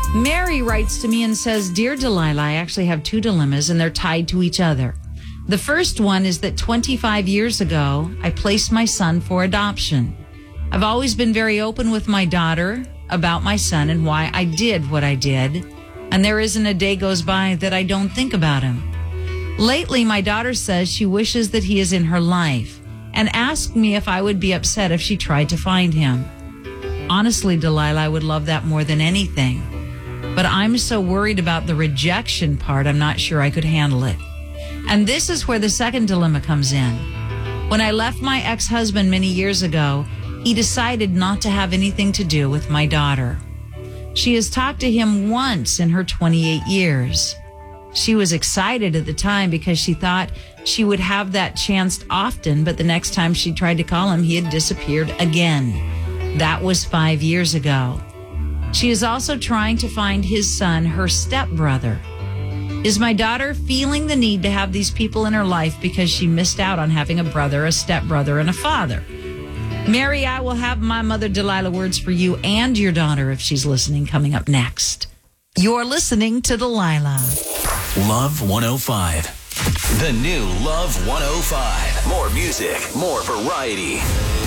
Mary writes to me and says, Dear Delilah, I actually have two dilemmas and they're tied to each other. The first one is that 25 years ago, I placed my son for adoption. I've always been very open with my daughter about my son and why I did what I did. And there isn't a day goes by that I don't think about him. Lately, my daughter says she wishes that he is in her life and asked me if I would be upset if she tried to find him. Honestly, Delilah, I would love that more than anything. But I'm so worried about the rejection part, I'm not sure I could handle it. And this is where the second dilemma comes in. When I left my ex-husband many years ago, he decided not to have anything to do with my daughter. She has talked to him once in her 28 years. She was excited at the time because she thought she would have that chance often, but the next time she tried to call him, he had disappeared again. That was 5 years ago. She is also trying to find his son, her stepbrother. Is my daughter feeling the need to have these people in her life because she missed out on having a brother, a stepbrother, and a father? Mary, I will have my mother Delilah words for you and your daughter if she's listening coming up next. You're listening to Delilah. Love 105. The new Love 105. More music, more variety.